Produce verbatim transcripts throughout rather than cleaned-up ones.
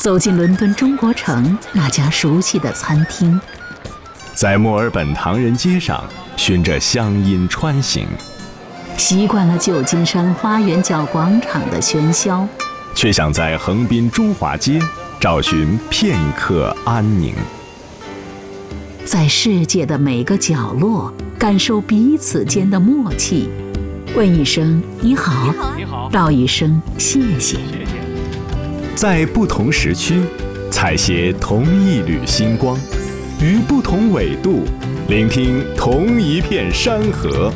走进伦敦中国城那家熟悉的餐厅， 在墨尔本唐人街上循着乡音穿行， 习惯了旧金山花园角广场的喧嚣， 却想在横滨中华街找寻片刻安宁。 在世界的每个角落感受彼此间的默契，问一声你好， 你好， 道一声谢谢。 在不同时区采撷同一缕星光，于不同纬度聆听同一片山河。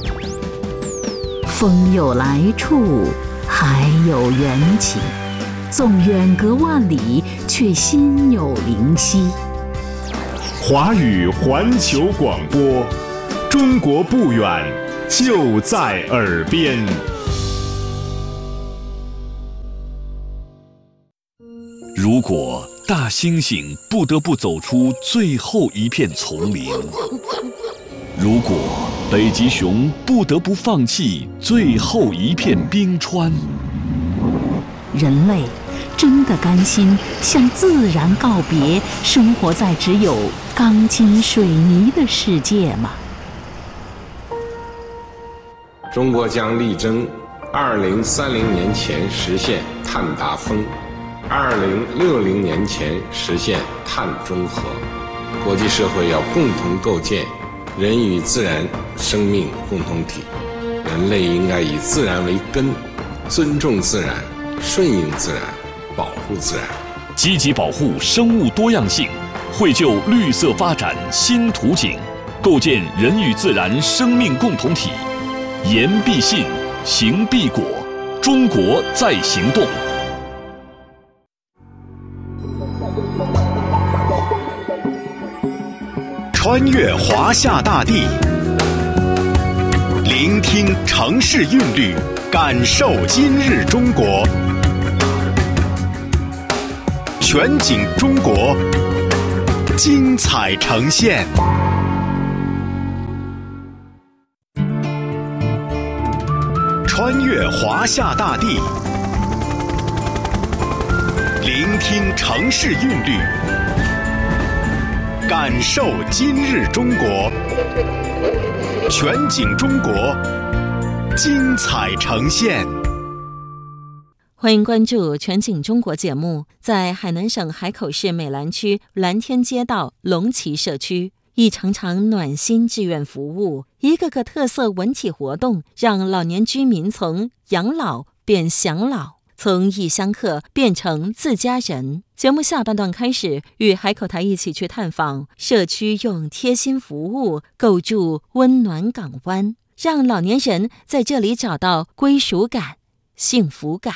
风有来处，海有缘起，纵远隔万里，却心有灵犀。 华语环球广播，中国不远，就在耳边。 如果大猩猩不得不走出最后一片丛林，如果北极熊不得不放弃最后一片冰川， 人类真的甘心向自然告别，生活在只有钢筋水泥的世界吗？ 中国将力争二零三零年前实现碳达峰，二零六零年前实现碳中和。国际社会要共同构建人与自然生命共同体，人类应该以自然为根，尊重自然，顺应自然，保护自然， 积极保护生物多样性，绘就绿色发展新图景，构建人与自然生命共同体。言必信，行必果，中国在行动。 穿越华夏大地，聆听城市韵律，感受今日中国。全景中国，精彩呈现。穿越华夏大地，聆听城市韵律，感受今日中国。全景中国，精彩呈现。 欢迎关注全景中国节目。在海南省海口市美兰区蓝天街道龙旗社区，一场场暖心志愿服务，一个个特色文体活动，让老年居民从养老变享老，从异乡客变成自家人。节目下半段开始，与海口台一起去探访社区，用贴心服务构筑温暖港湾，让老年人在这里找到归属感、幸福感。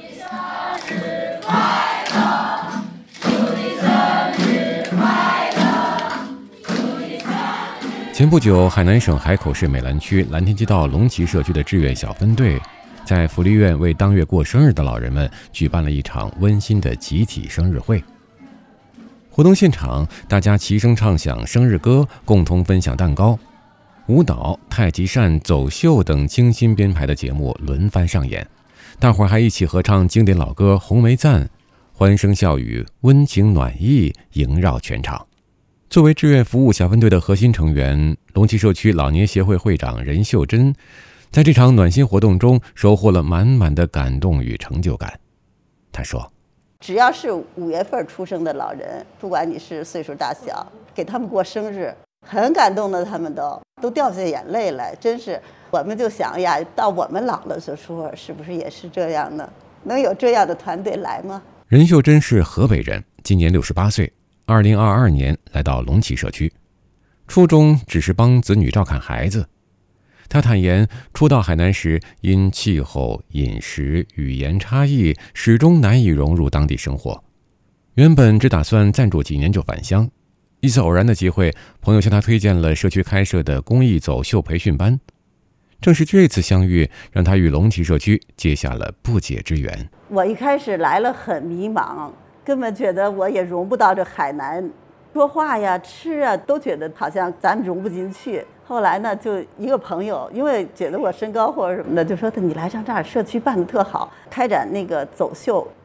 前不久，海南省海口市美兰区蓝天街道龙旗社区的志愿小分队在福利院为当月过生日的老人们举办了一场温馨的集体生日会。活动现场，大家齐声唱响生日歌，共同分享蛋糕，舞蹈、太极扇、走秀等精心编排的节目轮番上演，大伙儿还一起合唱经典老歌《红梅赞》，欢声笑语，温情暖意萦绕全场。作为志愿服务小分队的核心成员，龙旗社区老年协会会长任秀珍在这场暖心活动中收获了满满的感动与成就感。他说， 只要是五月份出生的老人，不管你是岁数大小，给他们过生日，很感动的，他们都都掉下眼泪来。真是，我们就想呀，到我们老了的时候，是不是也是这样呢？能有这样的团队来吗？ 任秀珍是河北人，今年六十八岁，二零二二年来到龙旗社区，初衷只是帮子女照看孩子。他坦言，初到海南时，因气候、饮食、语言差异，始终难以融入当地生活。原本只打算暂住几年就返乡，一次偶然的机会，朋友向他推荐了社区开设的公益走秀培训班。正是这次相遇，让他与龙旗社区结下了不解之缘。 我一开始来了很迷茫，根本觉得我也融不到这海南，说话呀、吃啊，都觉得好像咱们融不进去。后来呢，就一个朋友，因为觉得我身高或者什么的，就说你来上这儿社区办得特好，开展那个走秀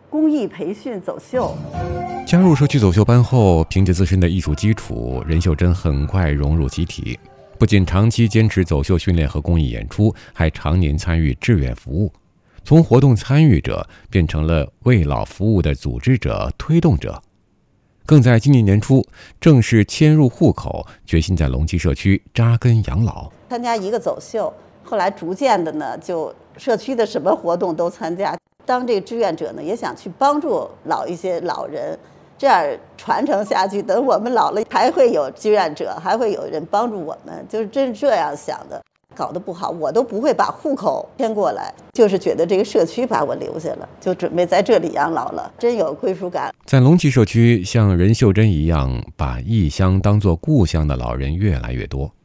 公益培训走秀。 加入社区走秀班后，凭借自身的艺术基础，任秀珍很快融入集体，不仅长期坚持走秀训练和公益演出，还常年参与志愿服务，从活动参与者变成了为老服务的组织者、推动者。更在今年年初正式迁入户口，决心在龙旗社区扎根养老。 参加一个走秀，后来逐渐的呢，就社区的什么活动都参加。当这个志愿者呢，也想去帮助老一些老人，这样传承下去，等我们老了还会有志愿者，还会有人帮助我们，就是真是这样想的。搞得不好，我都不会把户口迁过来，就是觉得这个社区把我留下了，就准备在这里养老了，真有归属感。 在龙旗社区，像任秀珍一样把异乡当作故乡的老人越来越多。